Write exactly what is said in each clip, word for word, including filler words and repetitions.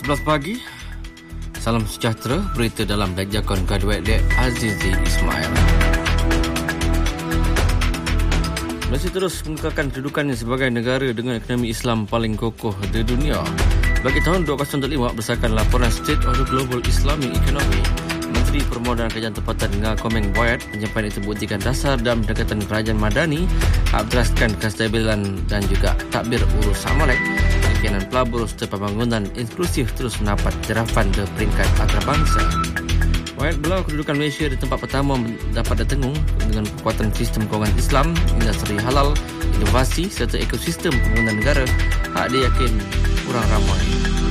sebelas pagi. Salam sejahtera, berita dalam Dajakon Graduate Dek Azizi Ismail. Malaysia terus mengekalkan kedudukannya sebagai negara dengan ekonomi Islam paling kokoh di dunia. Bagi tahun dua ribu dua puluh lima berdasarkan laporan State of the Global Islamic Economy, Menteri Permodanan Kerajaan Tempatan dengan Komeng Wayat, penyampaian itu buktikan dasar dalam pendekatan kerajaan madani, berasaskan kestabilan dan juga takbir urus amalek. Keinginan pelabur serta pembangunan inklusif terus mendapat tirapan di peringkat antarabangsa. Wayat belau kedudukan Malaysia di tempat pertama dapat ditengung dengan kekuatan sistem kewangan Islam, industri halal, inovasi serta ekosistem pembangunan negara. Hak dia yakin kurang ramai.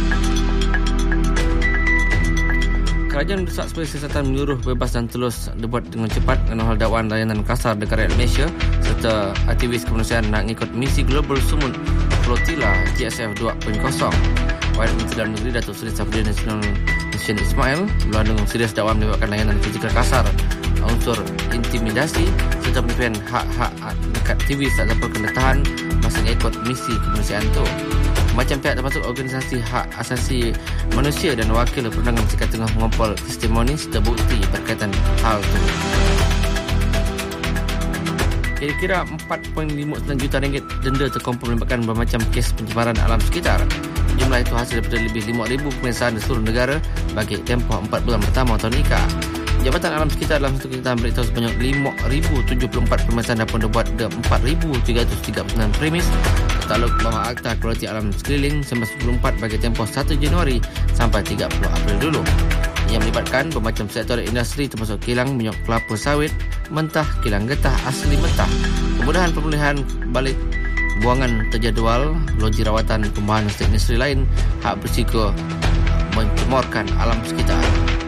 Kerajaan mendesak supaya siasatan menyuruh bebas dan telus dibuat dengan cepat dengan hal dakwaan layanan kasar dekat rakyat Malaysia serta aktivis kemanusiaan nak mengikut misi global sumut Flotilla G S F dua titik kosong. Wakil Menteri Dalam Negeri Datuk Seri Safdien Nasional Hussein Ismail berlandung serius dakwaan melibatkan layanan fizikal kasar, unsur intimidasi serta penipuan hak-hak dekat aktivis tak dapat kena tahan masa mengikut misi kemanusiaan itu. Macam pihak termasuk organisasi hak asasi manusia dan wakil perundangan Serikat tengah mengumpul testimoni serta bukti berkaitan hal itu. Kira-kira empat perpuluhan lima sembilan juta ringgit denda terkumpul melibatkan bermacam kes pencemaran alam sekitar. Jumlah itu hasil daripada lebih lima ribu pemeriksaan di seluruh negara bagi tempoh empat bulan pertama tahun I K A. Jabatan Alam Sekitar dalam satu kenyataan beritahu sebanyak lima ribu tujuh puluh empat pemeriksaan dan dibuat de empat ribu tiga ratus tiga puluh sembilan premis takluk bawah Akta Kualiti Alam Sekeliling seribu sembilan ratus sembilan puluh empat bagi tempoh satu Januari sampai tiga puluh April dulu. Yang melibatkan bermacam sektor industri termasuk kilang minyak kelapa sawit mentah, kilang getah asli mentah, kemudahan pemulihan balik buangan terjadual, loji rawatan, pembahanan industri lain, hak berisiko mencemorkan alam sekitar.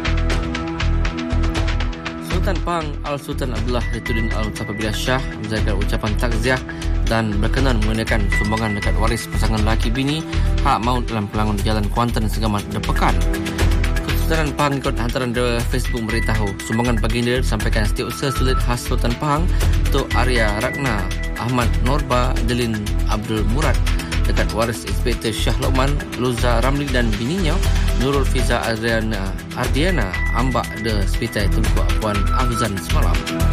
Sultan Pahang Al-Sultan Abdullah Rituddin Al-Mutafabilah Shah menjalankan ucapan takziah dan berkenan mengenakan sumbangan dekat waris pasangan lelaki bini hak maut dalam kelangan Jalan Kuantan Segamat Depekan. Kesultanan Pahang ikut hantaran di Facebook memberitahu sumbangan baginda disampaikan Setiausaha Sulit khas Sultan Pahang Tok Arya Ragna Ahmad Norba Delin Abdul Murad dekat waris Inspektor Shah Lokman Luza Ramli dan bininya Nurul Fiza Adriana Ardiana ambak de Sepitai Tunku Puan Afzan semalam.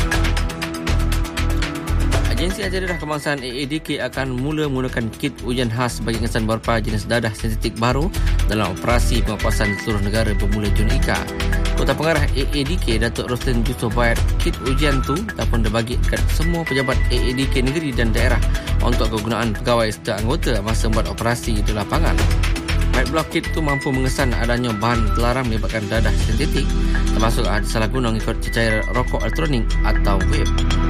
Agensi Ajaran Kebangsaan A A D K akan mula menggunakan kit ujian khas bagi ingasan beberapa jenis dadah sensitif baru dalam operasi pengawasan seluruh negara bermula Jun I K A. Kota Pengarah A A D K Datuk Roslin Yusof Bayat, kit ujian tu dapat dibagi dekat semua pejabat A A D K negeri dan daerah untuk kegunaan pegawai serta anggota masa membuat operasi di lapangan. White Block Kit itu mampu mengesan adanya bahan terlarang melibatkan dadah sensitif termasuk ada salah guna mengikut cecair rokok elektronik atau vape.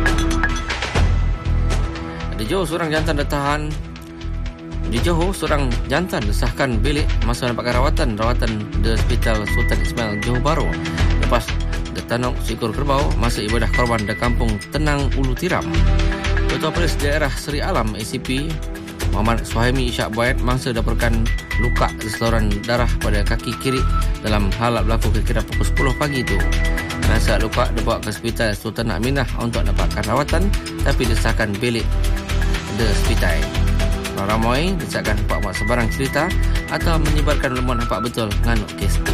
Di Johor, seorang jantan ditahan Di Johor, seorang jantan disahkan belik masa mendapatkan rawatan rawatan di Hospital Sultan Ismail Johor Bahru lepas ditanuk seekor kerbau masa ibadah korban di kampung Tenang Ulu Tiram. Ketua Polis Daerah Seri Alam A C P Muhammad Suhaimi Ishak Buayat mangsa dapurkan luka di saluran darah pada kaki kiri dalam hal berlaku kira-kira pukul sepuluh pagi itu. Masa luka dibawa ke Hospital Sultan Aminah untuk dapatkan rawatan tapi disahkan belik di hospital. Ramai disahkan nampak buat sebarang cerita atau menyebarkan lemuan nampak betul nganuk kes itu.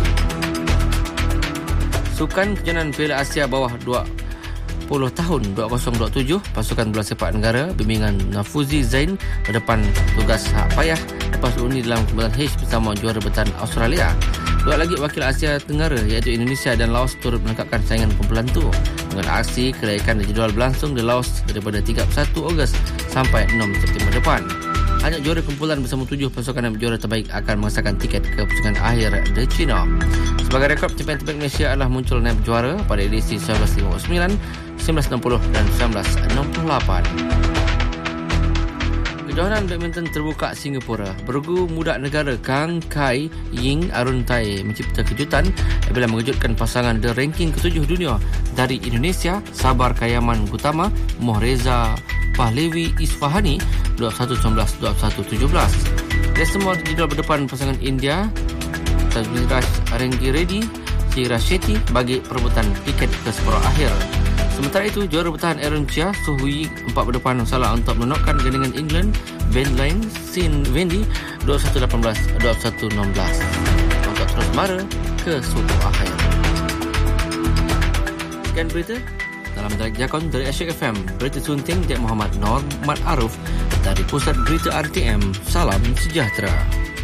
Sukan kejohanan Piala Asia bawah dua puluh tahun dua ribu dua puluh tujuh, pasukan bola sepak negara bimbingan Nafuzi Zain berdepan tugas hak payah lepas undi dalam kumpulan H bersama juara bertahan Australia. Dua lagi wakil Asia Tenggara iaitu Indonesia dan Laos turut menangkapkan saingan kumpulan itu dengan aksi kelaikan jadual berlangsung di Laos daripada tiga puluh satu Ogos sampai enam September depan. Hanya juara kumpulan bersama tujuh pasukan dan juara terbaik akan mengesahkan tiket ke pusingan akhir di China. Sebagai rekod, champion terbaik Malaysia adalah muncul naib juara pada edisi seribu sembilan ratus lima puluh sembilan, seribu sembilan ratus enam puluh dan seribu sembilan ratus enam puluh lapan. Kejohanan badminton terbuka Singapura. Bergu muda negara Kang Kai Ying Arun Tai mencipta kejutan apabila mengejutkan pasangan di ranking ketujuh dunia dari Indonesia Sabar Kayaman Gutama Mohreza Pahlavi Isfahani dua puluh satu sembilan belas dua puluh satu tujuh belas. Dia semua dijual berdepan pasangan India Tazmiraj Rengi Reddy Chira Shetty bagi perebutan tiket ke separuh akhir. Sementara itu, juara bertahan Aaron Chia Suhui empat berdepan salah untuk menokkan gandingan England Ben Lane Sin Wendy dua puluh satu lapan belas dua puluh satu enam belas. untuk terus mara ke suku akhir. Sekian berita dalam Direct Jakon dari Asyik F M. Berita sunting Dek Muhammad Nor Mat Aruf dari Pusat Berita R T M. Salam sejahtera.